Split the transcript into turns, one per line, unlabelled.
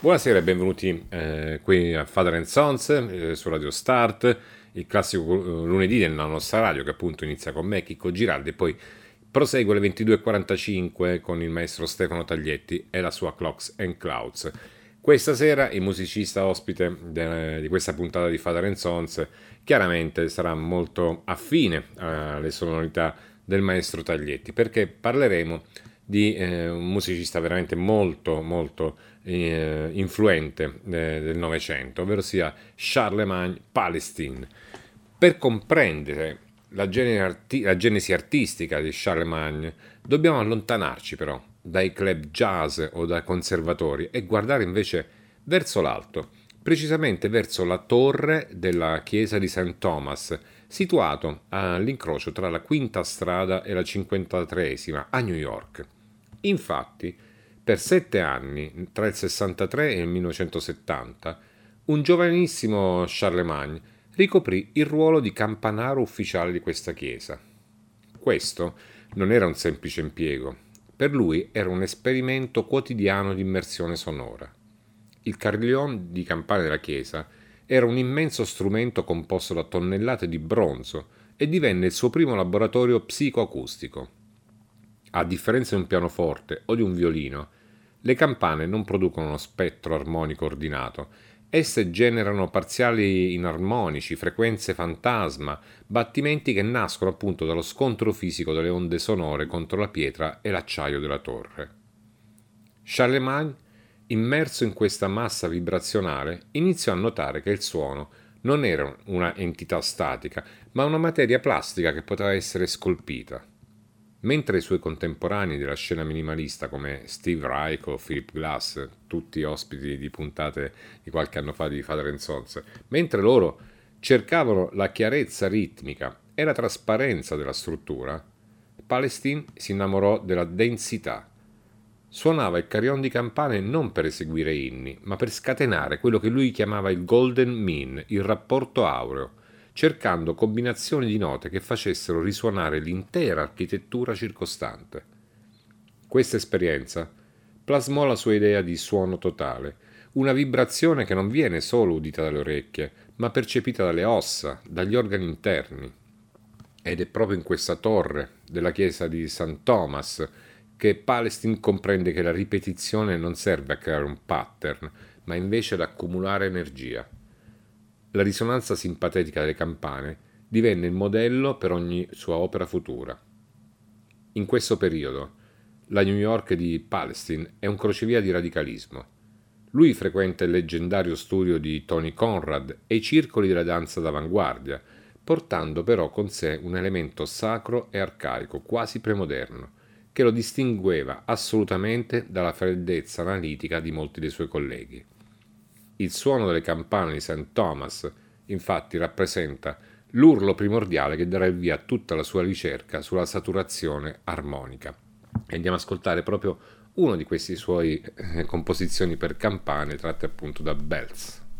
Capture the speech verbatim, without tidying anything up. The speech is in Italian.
Buonasera e benvenuti eh, qui a Father and Sons eh, su Radio Start, il classico eh, lunedì della nostra radio che appunto inizia con me, Chicco Giraldi, e poi prosegue alle ventidue e quarantacinque con il maestro Stefano Taglietti e la sua Clocks and Clouds. Questa sera il musicista ospite de- di questa puntata di Father and Sons chiaramente sarà molto affine alle sonorità del maestro Taglietti, perché parleremo di eh, un musicista veramente molto molto eh, influente eh, del Novecento, ovvero sia Charlemagne Palestine. Per comprendere la, gene arti- la genesi artistica di Charlemagne dobbiamo allontanarci però dai club jazz o dai conservatori e guardare invece verso l'alto, precisamente verso la torre della chiesa di Saint Thomas, situato all'incrocio tra la Quinta Strada e la cinquantatreesima a New York. Infatti, per sette anni, tra il sessantatré e il millenovecentosettanta, un giovanissimo Charlemagne ricoprì il ruolo di campanaro ufficiale di questa chiesa. Questo non era un semplice impiego, per lui era un esperimento quotidiano di immersione sonora. Il carillon di campane della chiesa era un immenso strumento composto da tonnellate di bronzo e divenne il suo primo laboratorio psicoacustico. A differenza di un pianoforte o di un violino, le campane non producono uno spettro armonico ordinato. Esse generano parziali inarmonici, frequenze fantasma, battimenti che nascono appunto dallo scontro fisico delle onde sonore contro la pietra e l'acciaio della torre. Charlemagne, immerso in questa massa vibrazionale, iniziò a notare che il suono non era una entità statica, ma una materia plastica che poteva essere scolpita. Mentre i suoi contemporanei della scena minimalista come Steve Reich o Philip Glass, tutti ospiti di puntate di qualche anno fa di Father and Sons, mentre loro cercavano la chiarezza ritmica e la trasparenza della struttura, Palestine si innamorò della densità. Suonava il carillon di campane non per eseguire inni, ma per scatenare quello che lui chiamava il golden mean, il rapporto aureo, cercando combinazioni di note che facessero risuonare l'intera architettura circostante. Questa esperienza plasmò la sua idea di suono totale, una vibrazione che non viene solo udita dalle orecchie, ma percepita dalle ossa, dagli organi interni. Ed è proprio in questa torre della chiesa di Saint Thomas che Palestine comprende che la ripetizione non serve a creare un pattern, ma invece ad accumulare energia. La risonanza simpatetica delle campane divenne il modello per ogni sua opera futura. In questo periodo, la New York di Palestine è un crocevia di radicalismo. Lui frequenta il leggendario studio di Tony Conrad e i circoli della danza d'avanguardia, portando però con sé un elemento sacro e arcaico, quasi premoderno, che lo distingueva assolutamente dalla freddezza analitica di molti dei suoi colleghi. Il suono delle campane di Saint Thomas, infatti, rappresenta l'urlo primordiale che darà il via a tutta la sua ricerca sulla saturazione armonica. E andiamo ad ascoltare proprio una di queste sue eh, composizioni per campane tratte appunto da Bells.